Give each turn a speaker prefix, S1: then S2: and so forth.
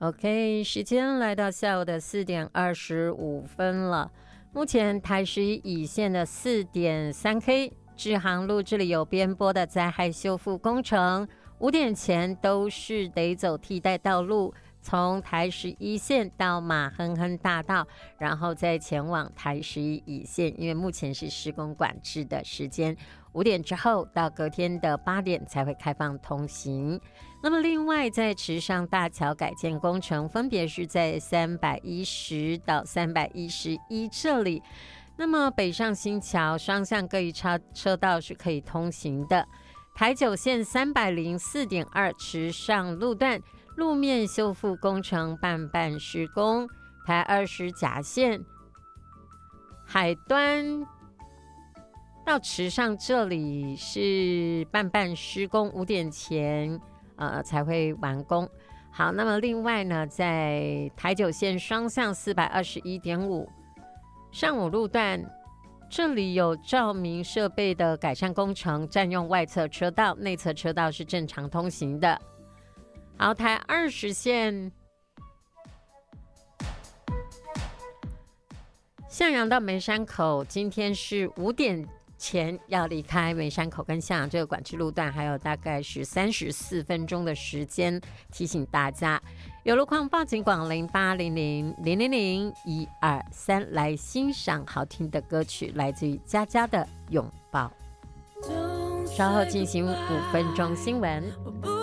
S1: OK， 时间来到下午的4点25分了。目前台11乙线的 4.3K 支航路这里有边坡的灾害修复工程，5点前都是得走替代道路，从台11线到马亨亨大道，然后再前往台11乙线，因为目前是施工管制的时间，5点之后到隔天的8点才会开放通行。那么另外在池上大桥改建工程分别是在310到311这里，那么北上新桥双向各一车道是可以通行的。台9线304.2池上路段路面修复工程半施工，台20甲线海端到池上这里是半施工，5点前才会完工。好，那么另外呢，在台9线双向421.5上午路段，这里有照明设备的改善工程，占用外侧车道，内侧车道是正常通行的。好，台20线向阳到梅山口，今天是5点前要离开梅山口跟向阳这个管制路段，还有大概是34分钟的时间，提醒大家有路况报警广0800000123来欣赏好听的歌曲，来自于佳佳的拥抱。稍后进行5分钟新闻。